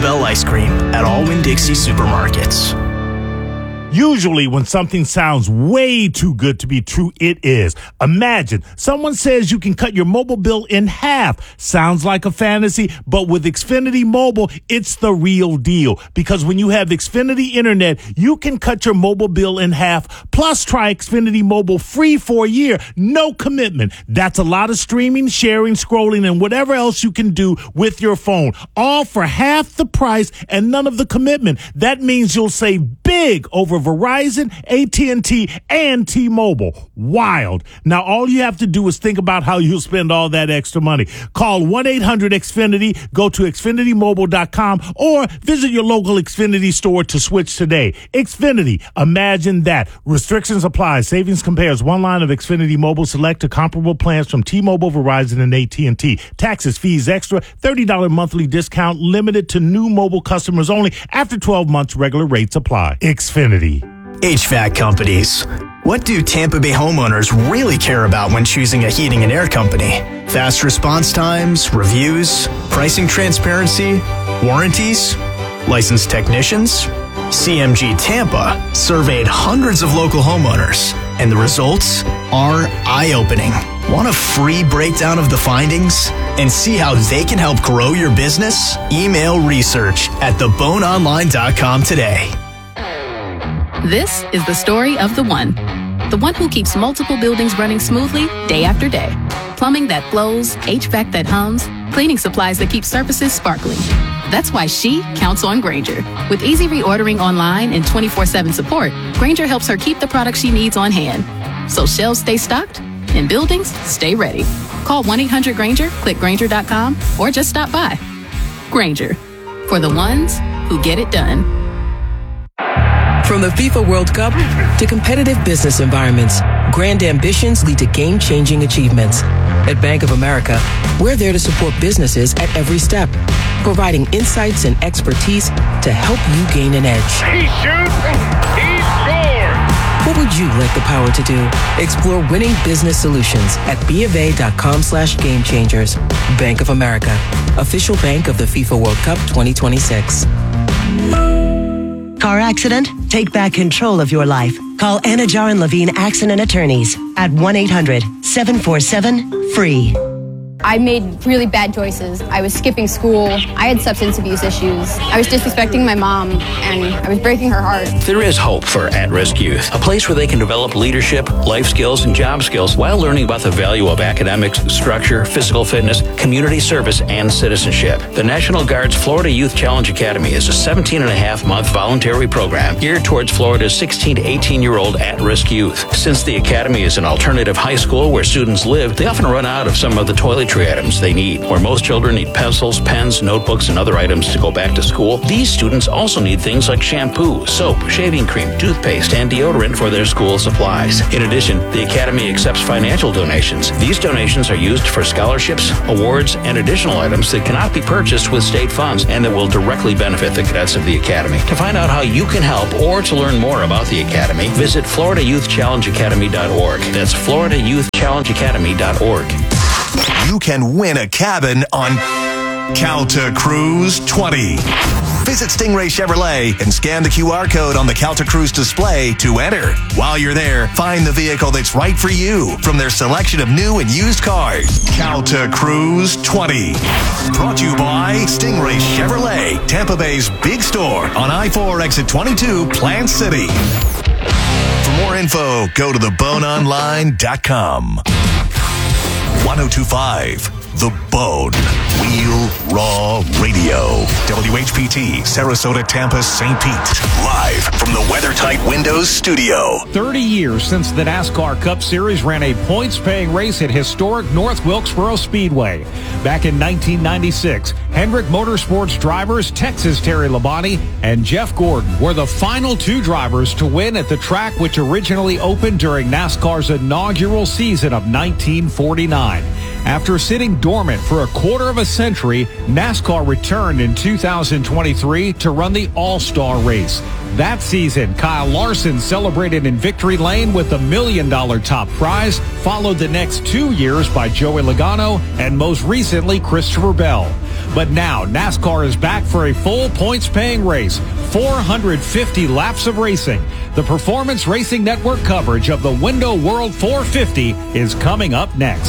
Bell ice cream at all Winn-Dixie supermarkets. Usually when something sounds way too good to be true, it is. Imagine someone says you can cut your mobile bill in half. Sounds like a fantasy, but with Xfinity Mobile, it's the real deal. Because when you have Xfinity Internet, you can cut your mobile bill in half. Plus, try Xfinity Mobile free for a year. No commitment. That's a lot of streaming, sharing, scrolling, and whatever else you can do with your phone. All for half the price and none of the commitment. That means you'll save big over Verizon, AT&T, and T-Mobile. Wild. Now, all you have to do is think about how you'll spend all that extra money. Call 1-800-XFINITY, go to XfinityMobile.com, or visit your local Xfinity store to switch today. Xfinity. Imagine that. Restrictions apply. Savings compares one line of Xfinity Mobile select to comparable plans from T-Mobile, Verizon, and AT&T. Taxes, fees, extra, $30 monthly discount, limited to new mobile customers only. After 12 months, regular rates apply. Xfinity. HVAC companies. What do Tampa Bay homeowners really care about when choosing a heating and air company? Fast response times, reviews, pricing transparency, warranties, licensed technicians? CMG Tampa surveyed hundreds of local homeowners, and the results are eye-opening. Want a free breakdown of the findings and see how they can help grow your business? Email research@theboneonline.com today. This is the story of the one who keeps multiple buildings running smoothly day after day. Plumbing that flows, HVAC that hums, cleaning supplies that keep surfaces sparkling. That's why she counts on Grainger. With easy reordering online and 24/7 support, Grainger helps her keep the products she needs on hand. So shelves stay stocked and buildings stay ready. Call 1-800-GRAINGER, click Grainger.com, or just stop by. Grainger, for the ones who get it done. From the FIFA World Cup to competitive business environments, grand ambitions lead to game-changing achievements. At Bank of America, we're there to support businesses at every step, providing insights and expertise to help you gain an edge. He shoots, he scores! What would you like the power to do? Explore winning business solutions at BofA.com/gamechangers. Bank of America, official bank of the FIFA World Cup 2026. Car accident? Take back control of your life. Call Anna Jar and Levine Accident Attorneys at 1-800-747-FREE. I made really bad choices. I was skipping school. I had substance abuse issues. I was disrespecting my mom, and I was breaking her heart. There is hope for at-risk youth, a place where they can develop leadership, life skills, and job skills while learning about the value of academics, structure, physical fitness, community service, and citizenship. The National Guard's Florida Youth Challenge Academy is a 17-and-a-half-month voluntary program geared towards Florida's 16 to 18-year-old at-risk youth. Since the academy is an alternative high school where students live, they often run out of some of the toiletries items they need. Where most children need pencils, pens, notebooks, and other items to go back to school, these students also need things like shampoo, soap, shaving cream, toothpaste, and deodorant for their school supplies. In addition, the Academy accepts financial donations. These donations are used for scholarships, awards, and additional items that cannot be purchased with state funds and that will directly benefit the cadets of the Academy. To find out how you can help or to learn more about the Academy, visit FloridaYouthChallengeAcademy.org. That's FloridaYouthChallengeAcademy.org. You can win a cabin on Calta Cruise 20. Visit Stingray Chevrolet and scan the QR code on the Calta Cruise display to enter. While you're there, find the vehicle that's right for you from their selection of new and used cars. Calta Cruise 20. Brought to you by Stingray Chevrolet, Tampa Bay's big store on I-4 exit 22, Plant City. For more info, go to theboneonline.com. 1025 The Bone. Wheel Raw Radio. WHPT, Sarasota, Tampa, St. Pete. Live from the WeatherTight Windows studio. 30 years since the NASCAR Cup Series ran a points-paying race at historic North Wilkesboro Speedway. Back in 1996, Hendrick Motorsports drivers Texas Terry Labonte and Jeff Gordon were the final two drivers to win at the track which originally opened during NASCAR's inaugural season of 1949. After sitting dormant for a quarter of a century, NASCAR returned in 2023 to run the All-Star race. That season, Kyle Larson celebrated in victory lane with the $1 million top prize, followed the next 2 years by Joey Logano and most recently Christopher Bell. But now, NASCAR is back for a full points-paying race, 450 laps of racing. The Performance Racing Network coverage of the Window World 450 is coming up next.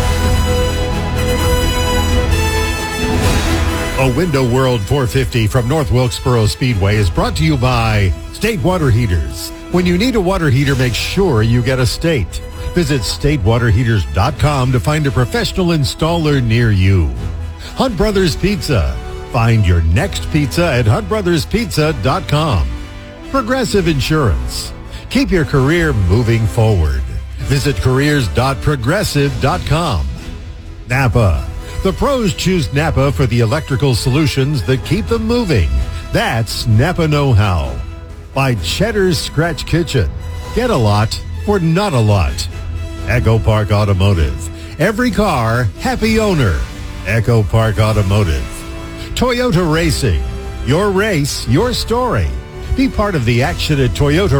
A Window World 450 from North Wilkesboro Speedway is brought to you by State Water Heaters. When you need a water heater, make sure you get a State. Visit statewaterheaters.com to find a professional installer near you. Hunt Brothers Pizza. Find your next pizza at huntbrotherspizza.com. Progressive Insurance. Keep your career moving forward. Visit careers.progressive.com. Napa. The pros choose Napa for the electrical solutions that keep them moving. That's Napa Know-How. By Cheddar's Scratch Kitchen. Get a lot for not a lot. Echo Park Automotive. Every car, happy owner. Echo Park Automotive. Toyota Racing. Your race, your story. Be part of the action at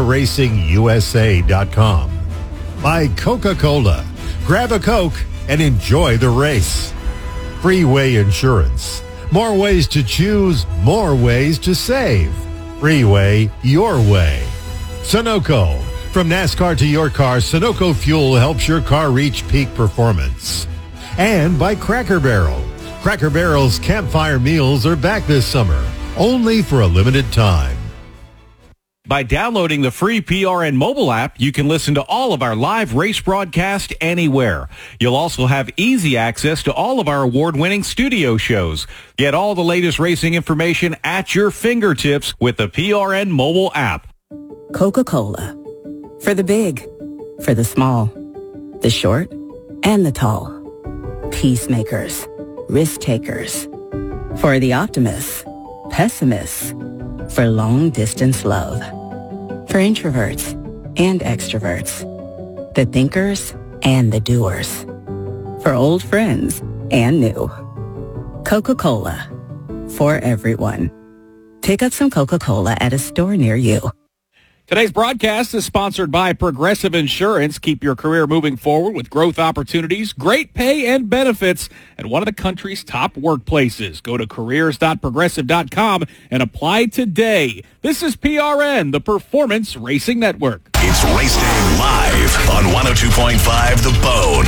ToyotaRacingUSA.com. By Coca-Cola. Grab a Coke and enjoy the race. Freeway Insurance. More ways to choose, more ways to save. Freeway, your way. Sunoco. From NASCAR to your car, Sunoco Fuel helps your car reach peak performance. And by Cracker Barrel. Cracker Barrel's campfire meals are back this summer, only for a limited time. By downloading the free PRN mobile app, you can listen to all of our live race broadcast anywhere. You'll also have easy access to all of our award-winning studio shows. Get all the latest racing information at your fingertips with the PRN mobile app. Coca-Cola. For the big, for the small, the short, and the tall. Peacemakers, risk takers. For the optimists, pessimists. For long-distance love. For introverts and extroverts. The thinkers and the doers. For old friends and new. Coca-Cola. For everyone. Pick up some Coca-Cola at a store near you. Today's broadcast is sponsored by Progressive Insurance. Keep your career moving forward with growth opportunities, great pay, and benefits at one of the country's top workplaces. Go to careers.progressive.com and apply today. This is PRN, the Performance Racing Network. It's Race Day live on 102.5 The Bone.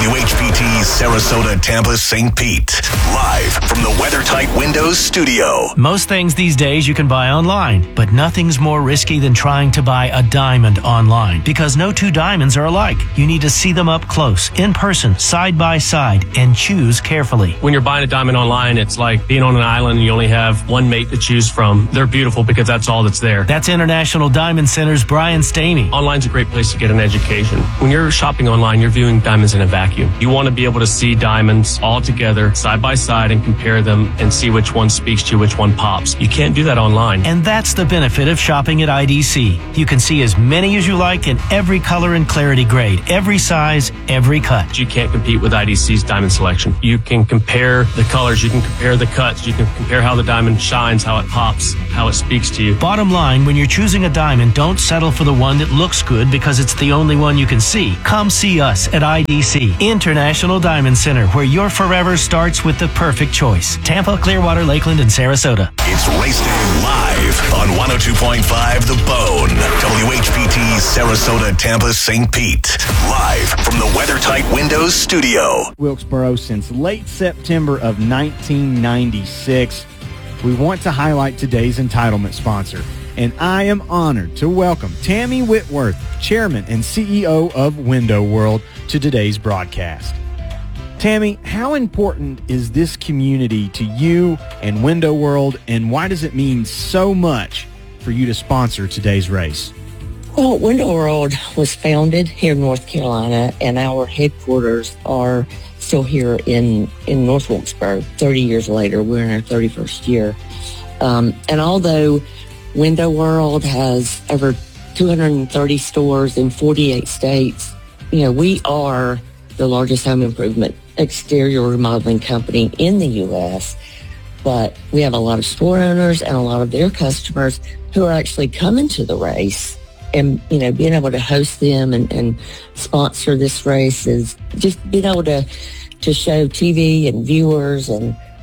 WHPT, Sarasota, Tampa, St. Pete. Live from the WeatherTight Windows studio. Most things these days you can buy online, but nothing's more risky than trying to buy a diamond online, because no two diamonds are alike. You need to see them up close, in person, side by side, and choose carefully. When you're buying a diamond online, it's like being on an island and you only have one mate to choose from. They're beautiful because that's all that's there. That's International Diamond Center's Brian Stamey. Online's a great place to get an education. When you're shopping online, you're viewing diamonds in a vacuum. You want to be able to see diamonds all together, side by side, and compare them and see which one speaks to you, which one pops. You can't do that online. And that's the benefit of shopping at IDC. You can see as many as you like in every color and clarity grade, every size, every cut. You can't compete with IDC's diamond selection. You can compare the colors, you can compare the cuts, you can compare how the diamond shines, how it pops, how it speaks to you. Bottom line, when you're choosing a diamond, don't settle for the one that looks good because it's the only one you can see. Come see us at IDC, International Diamond Center, where your forever starts with the perfect choice. Tampa, Clearwater, Lakeland, and Sarasota. It's Race Day live on 102.5 The Bone. WHPT, Sarasota, Tampa, St. Pete. Live from the WeatherTight Windows studio. Wilkesboro since late September of 1996. We want to highlight today's entitlement sponsor, and I am honored to welcome Tammy Whitworth, Chairman and CEO of Window World, to today's broadcast. Tammy, how important is this community to you and Window World, and why does it mean so much for you to sponsor today's race? Well, Window World was founded here in North Carolina, and our headquarters are still here in North Wilkesboro. 30 years later, we're in our 31st year. And although Window World has over 230 stores in 48 states, we are the largest home improvement exterior remodeling company in the U.S., but we have a lot of store owners and a lot of their customers who are actually coming to the race. And, being able to host them and sponsor this race is just being able to show TV and viewers and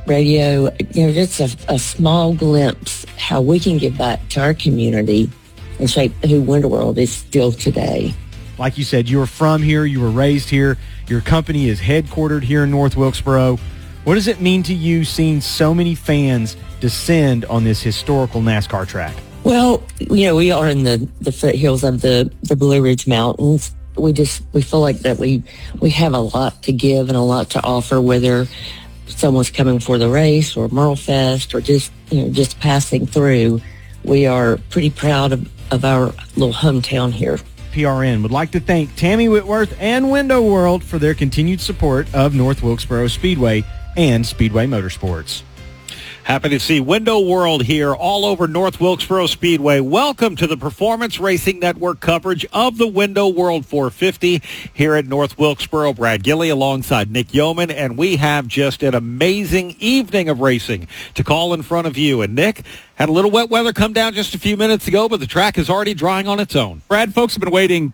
radio, just a small glimpse how we can give back to our community and shape who Window World is still today. Like you said, you were from here, you were raised here, your company is headquartered here in North Wilkesboro. What does it mean to you seeing so many fans descend on this historical NASCAR track? Well, we are in the foothills of the Blue Ridge Mountains. We feel like that we have a lot to give and a lot to offer, whether someone's coming for the race or Merle Fest or just passing through. We are pretty proud of our little hometown here. PRN would like to thank Tammy Whitworth and Window World for their continued support of North Wilkesboro Speedway and Speedway Motorsports. Happy to see Window World here all over North Wilkesboro Speedway. Welcome to the Performance Racing Network coverage of the Window World 450 here at North Wilkesboro. Brad Gilley alongside Nick Yeoman, and we have just an amazing evening of racing to call in front of you. And Nick, had a little wet weather come down just a few minutes ago, but the track is already drying on its own. Brad, folks have been waiting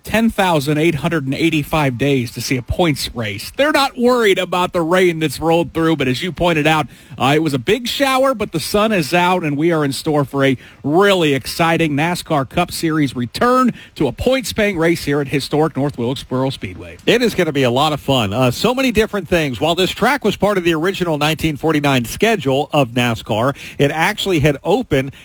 10,885 days to see a points race. They're not worried about the rain that's rolled through, but as you pointed out, it was a big shower, but the sun is out, and we are in store for a really exciting NASCAR Cup Series return to a points-paying race here at historic North Wilkesboro Speedway. It is going to be a lot of fun. So many different things. While this track was part of the original 1949 schedule of NASCAR, it actually had opened in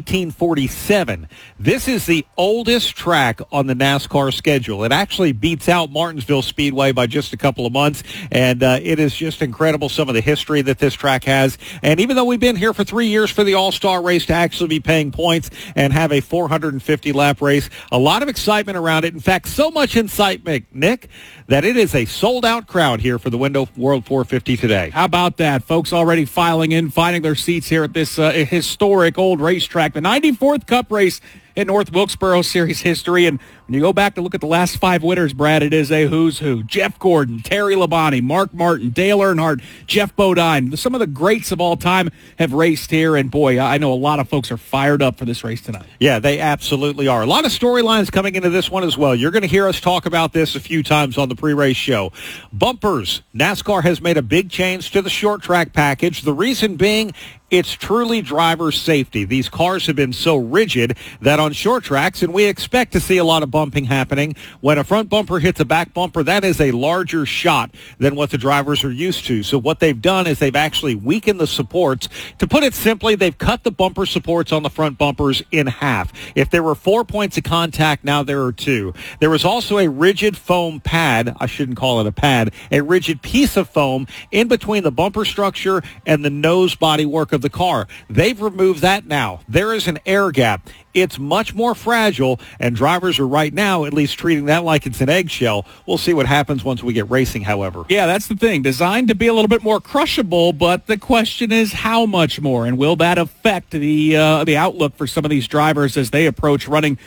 1947. This is the oldest track on the NASCAR schedule. It actually beats out Martinsville Speedway by just a couple of months, and it is just incredible some of the history that this track has. And even though we've been here for 3 years for the All-Star race to actually be paying points and have a 450-lap race, a lot of excitement around it. In fact, so much excitement, Nick, that it is a sold-out crowd here for the Window World 450 today. How about that? Folks already filing in, finding their seats here at this historic old racetrack, the 94th Cup race in North Wilkesboro Series history. And when you go back to look at the last 5 winners, Brad, it is a who's who. Jeff Gordon, Terry Labonte, Mark Martin, Dale Earnhardt, Jeff Bodine. Some of the greats of all time have raced here, and boy, I know a lot of folks are fired up for this race tonight. Yeah, they absolutely are. A lot of storylines coming into this one as well. You're going to hear us talk about this a few times on the pre-race show. Bumpers. NASCAR has made a big change to the short track package. The reason being, it's truly driver safety. These cars have been so rigid that on short tracks, and we expect to see a lot of bumping happening, when a front bumper hits a back bumper, that is a larger shot than what the drivers are used to. So what they've done is they've actually weakened the supports. To put it simply, they've cut the bumper supports on the front bumpers in half. If there were 4 points of contact, now there are 2. There was also a rigid foam pad, I shouldn't call it a pad, a rigid piece of foam in between the bumper structure and the nose bodywork of the car. They've removed that now. There is an air gap. It's much more fragile, and drivers are right now at least treating that like it's an eggshell. We'll see what happens once we get racing, however. Yeah, that's the thing. Designed to be a little bit more crushable, but the question is how much more, and will that affect the outlook for some of these drivers as they approach running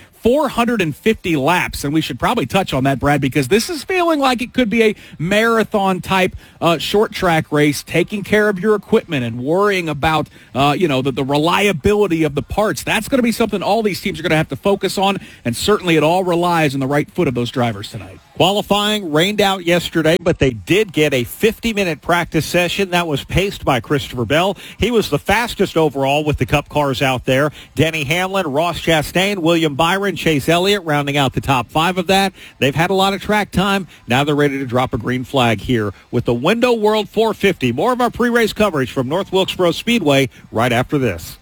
450 laps? And we should probably touch on that, Brad, because this is feeling like it could be a marathon-type short track race, taking care of your equipment and worrying about, the reliability of the parts. That's going to be something all these teams are going to have to focus on, and certainly it all relies on the right foot of those drivers tonight. Qualifying rained out yesterday, but they did get a 50-minute practice session that was paced by Christopher Bell. He was the fastest overall with the Cup cars out there. Denny Hamlin, Ross Chastain, William Byron, Chase Elliott rounding out the top 5 of that. They've had a lot of track time. Now they're ready to drop a green flag here with the Window World 450. More of our pre-race coverage from North Wilkesboro Speedway right after this.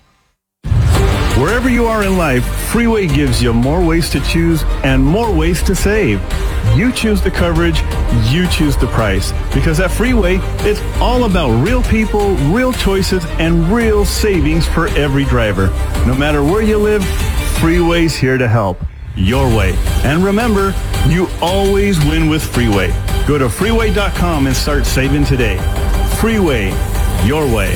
Wherever you are in life, Freeway gives you more ways to choose and more ways to save. You choose the coverage, you choose the price. Because at Freeway, it's all about real people, real choices, and real savings for every driver. No matter where you live, Freeway's here to help. Your way. And remember, you always win with Freeway. Go to freeway.com and start saving today. Freeway, your way.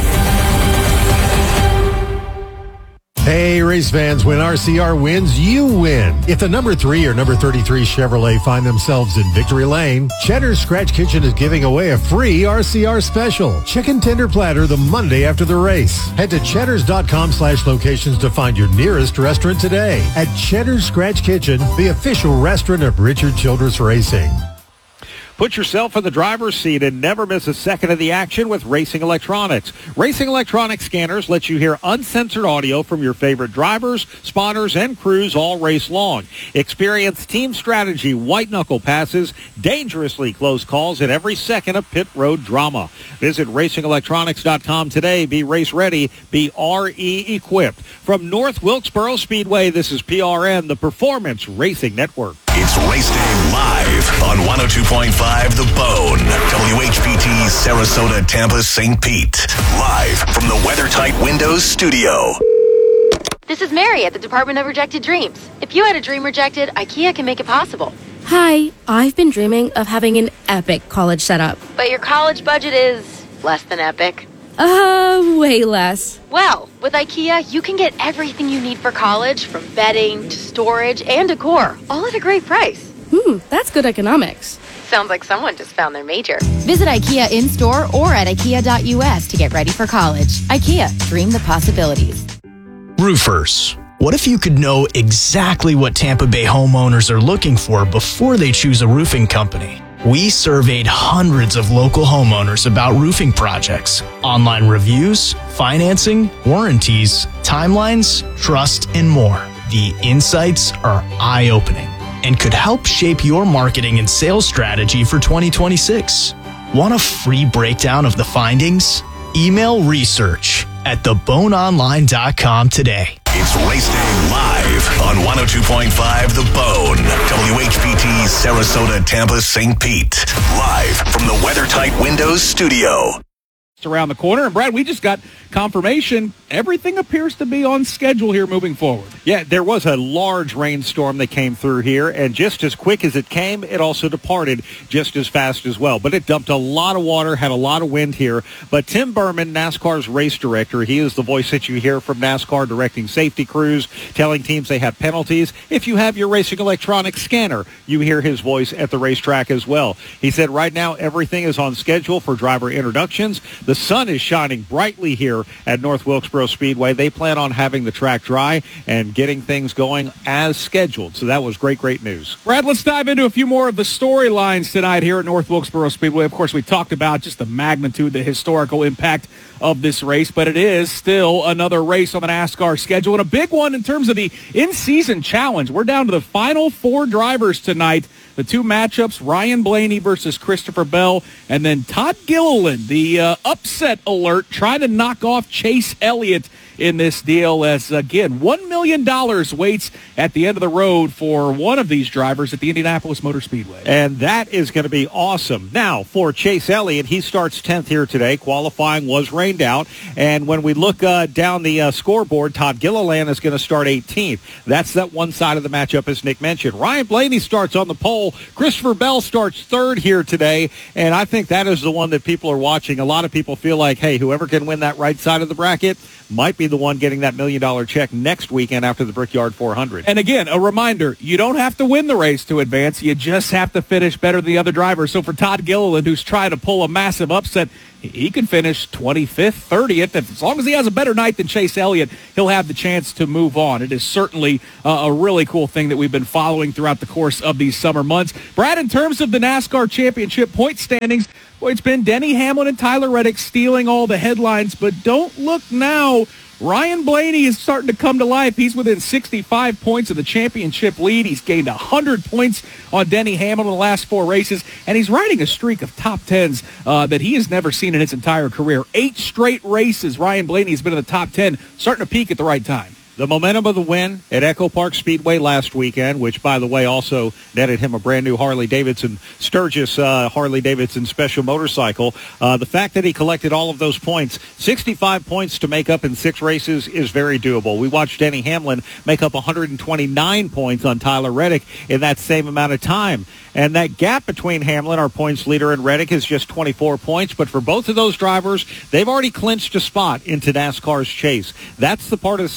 Hey, race fans, when RCR wins, you win. If the number 3 or number 33 Chevrolet find themselves in victory lane, Cheddar's Scratch Kitchen is giving away a free RCR special. Chicken tender platter the Monday after the race. Head to cheddars.com/locations to find your nearest restaurant today. At Cheddar's Scratch Kitchen, the official restaurant of Richard Childress Racing. Put yourself in the driver's seat and never miss a second of the action with Racing Electronics. Racing Electronics scanners let you hear uncensored audio from your favorite drivers, spotters, and crews all race long. Experience team strategy, white-knuckle passes, dangerously close calls, and every second of pit road drama. Visit racingelectronics.com today. Be race ready. Be RE equipped. From North Wilkesboro Speedway, this is PRN, the Performance Racing Network. It's Race Day live on 102.5 The Bone. WHPT, Sarasota, Tampa, St. Pete. Live from the WeatherTight Windows studio. This is Mary at the Department of Rejected Dreams. If you had a dream rejected, IKEA can make it possible. Hi, I've been dreaming of having an epic college setup. But your college budget is less than epic. Way less. Well, with IKEA, you can get everything you need for college, from bedding to storage and decor, all at a great price. That's good economics. Sounds like someone just found their major. Visit IKEA in-store or at IKEA.us to get ready for college. IKEA, dream the possibilities. Roofers. What if you could know exactly what Tampa Bay homeowners are looking for before they choose a roofing company? We surveyed hundreds of local homeowners about roofing projects, online reviews, financing, warranties, timelines, trust, and more. The insights are eye-opening and could help shape your marketing and sales strategy for 2026. Want a free breakdown of the findings? Email research at theboneonline.com today. It's Race Day live on 102.5 The Bone. WHPT, Sarasota, Tampa, St. Pete. Live from the WeatherTight Windows studio. Around the corner. And Brad, we just got confirmation everything appears to be on schedule here moving forward. Yeah, there was a large rainstorm that came through here, and just as quick as it came, it also departed just as fast as well. But it dumped a lot of water, had a lot of wind here. But Tim Berman, NASCAR's race director, he is the voice that you hear from NASCAR directing safety crews, telling teams they have penalties. If you have your Racing Electronics scanner, you hear his voice at the racetrack as well. He said right now everything is on schedule for driver introductions. The sun is shining brightly here at North Wilkesboro Speedway. They plan on having the track dry and getting things going as scheduled. So that was great news. Brad, let's dive into a few more of the storylines tonight here at North Wilkesboro Speedway. Of course, we talked about just the magnitude, the historical impact of this race, but it is still another race on the NASCAR schedule, and a big one in terms of the in-season challenge. We're down to the final four drivers tonight. The two matchups, Ryan Blaney versus Christopher Bell, and then Todd Gilliland, the upset alert, trying to knock off Chase Elliott in this deal as, again, $1 million waits at the end of the road for one of these drivers at the Indianapolis Motor Speedway. And that is going to be awesome. Now, for Chase Elliott, he starts 10th here today. Qualifying was rained out. And when we look down the scoreboard, Todd Gilliland is going to start 18th. That's that one side of the matchup, as Nick mentioned. Ryan Blaney starts on the pole. Christopher Bell starts third here today. And I think that is the one that people are watching. A lot of people feel like, hey, whoever can win that right side of the bracket might be the one getting that $1 million check next weekend after the Brickyard 400. And again, a reminder, you don't have to win the race to advance. You just have to finish better than the other drivers. So for Todd Gilliland, who's trying to pull a massive upset, he can finish 25th, 30th. As long as he has a better night than Chase Elliott, he'll have the chance to move on. It is certainly a really cool thing that we've been following throughout the course of these summer months. Brad, in terms of the NASCAR Championship point standings, boy, it's been Denny Hamlin and Tyler Reddick stealing all the headlines, but don't look now. Ryan Blaney is starting to come to life. He's within 65 points of the championship lead. He's gained 100 points on Denny Hamlin in the last four races, and he's riding a streak of top 10s that he has never seen in his entire career. 8 straight races, Ryan Blaney has been in the top 10, starting to peak at the right time. The momentum of the win at Echo Park Speedway last weekend, which, by the way, also netted him a brand-new Harley-Davidson Sturgis Harley-Davidson special motorcycle. The fact that he collected all of those points, 65 points to make up in 6 races, is very doable. We watched Denny Hamlin make up 129 points on Tyler Reddick in that same amount of time. And that gap between Hamlin, our points leader, and Reddick is just 24 points. But for both of those drivers, they've already clinched a spot into NASCAR's chase. That's the part of the season we're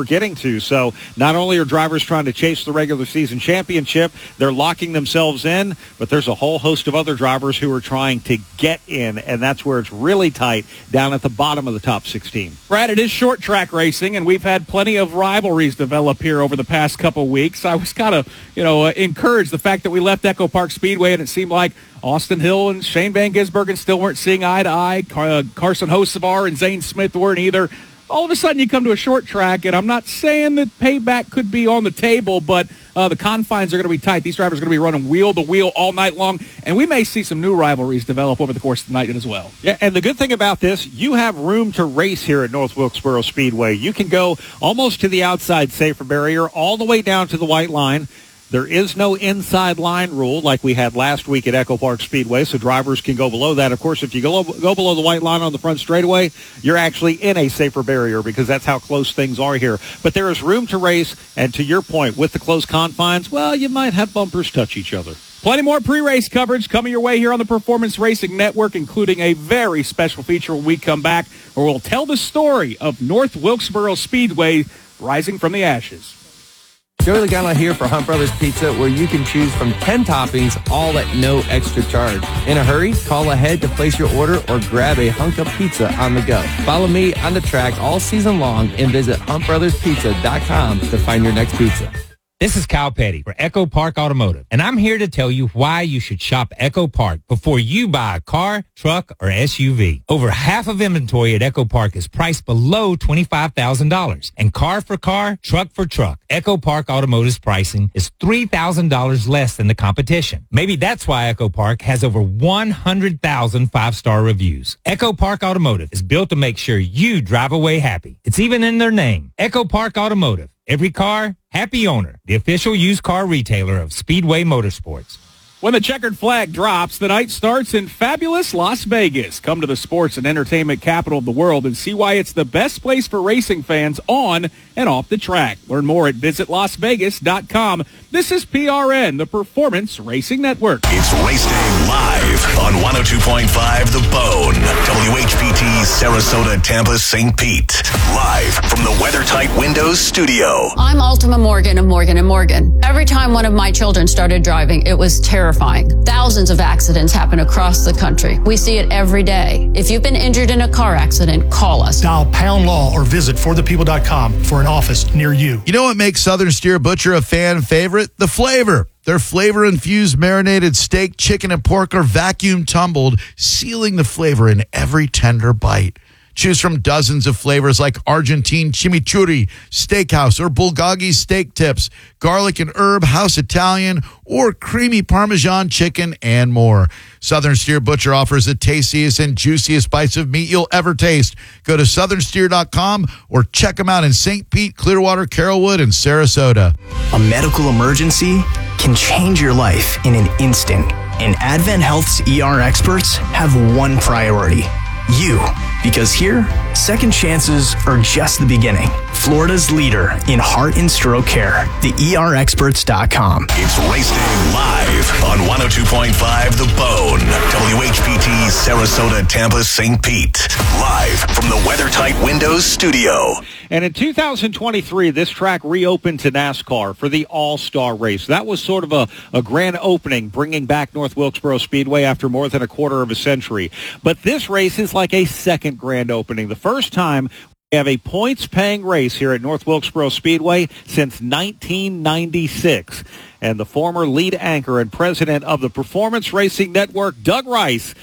getting to. So not only are drivers trying to chase the regular season championship, they're locking themselves in, but there's a whole host of other drivers who are trying to get in, and that's where it's really tight down at the bottom of the top 16. Brad, it is short track racing, and we've had plenty of rivalries develop here over the past couple weeks. I was kind of, encouraged the fact that we left Echo Park Speedway, and it seemed like Austin Hill and Shane Van Gisbergen still weren't seeing eye to eye. Carson Hocevar and Zane Smith weren't either. All of a sudden, you come to a short track, and I'm not saying that payback could be on the table, but the confines are going to be tight. These drivers are going to be running wheel-to-wheel all night long, and we may see some new rivalries develop over the course of the night as well. Yeah, and the good thing about this, you have room to race here at North Wilkesboro Speedway. You can go almost to the outside safer barrier, all the way down to the white line. There is no inside line rule like we had last week at Echo Park Speedway, so drivers can go below that. Of course, if you go below the white line on the front straightaway, you're actually in a safer barrier because that's how close things are here. But there is room to race, and to your point, with the close confines, well, you might have bumpers touch each other. Plenty more pre-race coverage coming your way here on the Performance Racing Network, including a very special feature when we come back, where we'll tell the story of North Wilkesboro Speedway rising from the ashes. Joey Logano here for Hunt Brothers Pizza, where you can choose from 10 toppings, all at no extra charge. In a hurry, call ahead to place your order or grab a hunk of pizza on the go. Follow me on the track all season long and visit huntbrotherspizza.com to find your next pizza. This is Kyle Petty for Echo Park Automotive, and I'm here to tell you why you should shop Echo Park before you buy a car, truck, or SUV. Over half of inventory at Echo Park is priced below $25,000, and car for car, truck for truck. Echo Park Automotive's pricing is $3,000 less than the competition. Maybe that's why Echo Park has over 100,000 five-star reviews. Echo Park Automotive is built to make sure you drive away happy. It's even in their name, Echo Park Automotive. Every car, happy owner. The official used car retailer of Speedway Motorsports. When the checkered flag drops, the night starts in fabulous Las Vegas. Come to the sports and entertainment capital of the world and see why it's the best place for racing fans on and off the track. Learn more at visitlasvegas.com. This is PRN, the Performance Racing Network. It's Race Day live on 102.5 The Bone, WHPT, Sarasota, Tampa, St. Pete. Live from the WeatherTight Windows studio. I'm Ultima Morgan of Morgan & Morgan. Every time one of my children started driving, it was terrifying. Thousands of accidents happen across the country. We see it every day. If you've been injured in a car accident, call us. Dial Pound Law or visit forthepeople.com for an office near you. You know what makes Southern Steer Butcher a fan favorite? The flavor. Their flavor-infused marinated steak, chicken, and pork are vacuum tumbled, sealing the flavor in every tender bite. Choose from dozens of flavors like Argentine chimichurri, steakhouse, or bulgogi steak tips, garlic and herb, house Italian, or creamy Parmesan chicken, and more. Southern Steer Butcher offers the tastiest and juiciest bites of meat you'll ever taste. Go to southernsteer.com or check them out in St. Pete, Clearwater, Carrollwood, and Sarasota. A medical emergency can change your life in an instant, and Advent Health's ER experts have one priority: you. Because here, second chances are just the beginning. Florida's leader in heart and stroke care, theerexperts.com. It's Race Day live on 102.5 The Bone, WHPT, Sarasota, Tampa, St. Pete. Live from the WeatherTight Windows studio. And in 2023, this track reopened to NASCAR for the All-Star race. That was sort of a grand opening, bringing back North Wilkesboro Speedway after more than a quarter of a century. But this race is like a second grand opening. The first time we have a points-paying race here at North Wilkesboro Speedway since 1996. And the former lead anchor and president of the Performance Racing Network, Doug Rice,